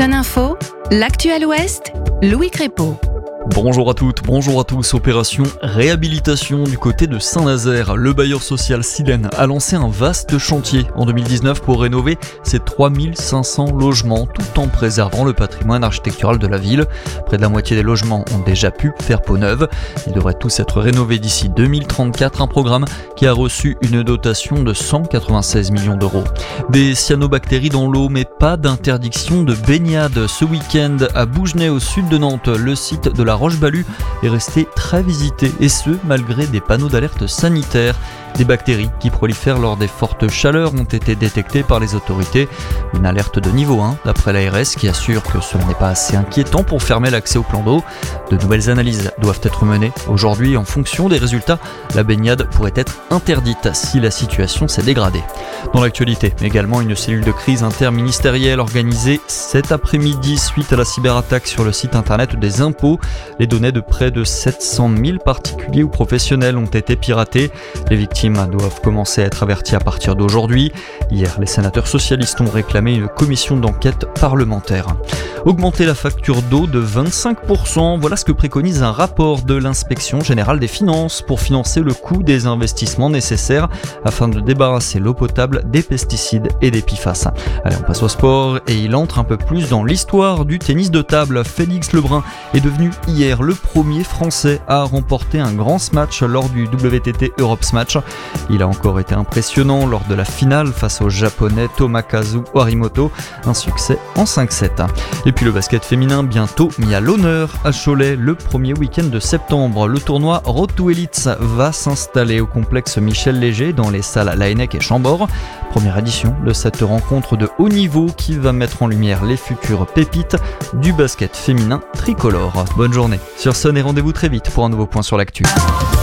Sun Info, l'actu à l'Ouest, Louis Crépeau. Bonjour à toutes, bonjour à tous. Opération réhabilitation du côté de Saint-Nazaire. Le bailleur social Silène a lancé un vaste chantier en 2019 pour rénover ses 3500 logements tout en préservant le patrimoine architectural de la ville. Près de la moitié des logements ont déjà pu faire peau neuve. Ils devraient tous être rénovés d'ici 2034, un programme qui a reçu une dotation de 196 millions d'euros. Des cyanobactéries dans l'eau, mais pas d'interdiction de baignade. Ce week-end à Bougenais au sud de Nantes, le site de la Roche-Balue est resté très visité, et ce malgré des panneaux d'alerte sanitaire. Des bactéries qui prolifèrent lors des fortes chaleurs ont été détectées par les autorités. Une alerte de niveau 1 d'après l'ARS qui assure que cela n'est pas assez inquiétant pour fermer l'accès au plan d'eau. De nouvelles analyses doivent être menées. Aujourd'hui, en fonction des résultats, la baignade pourrait être interdite si la situation s'est dégradée. Dans l'actualité, également une cellule de crise interministérielle organisée cet après-midi suite à la cyberattaque sur le site internet des impôts. Les données de près de 700 000 particuliers ou professionnels ont été piratées. Les victimes doivent commencer à être avertis à partir d'aujourd'hui. Hier, les sénateurs socialistes ont réclamé une commission d'enquête parlementaire. Augmenter la facture d'eau de 25%, voilà ce que préconise un rapport de l'Inspection générale des finances pour financer le coût des investissements nécessaires afin de débarrasser l'eau potable des pesticides et des PFAS. Allez, on passe au sport et il entre un peu plus dans l'histoire du tennis de table. Félix Lebrun est devenu hier le premier Français à remporter un grand smash lors du WTT Europe Smash. Il a encore été impressionnant lors de la finale face au japonais Tomokazu Harimoto, un succès en 5-7. Et puis le basket féminin bientôt mis à l'honneur à Cholet le premier week-end de septembre. Le tournoi Road to Elites va s'installer au complexe Michel Léger dans les salles Laennec et Chambord. Première édition de cette rencontre de haut niveau qui va mettre en lumière les futures pépites du basket féminin tricolore. Bonne journée sur Sun et rendez-vous très vite pour un nouveau point sur l'actu.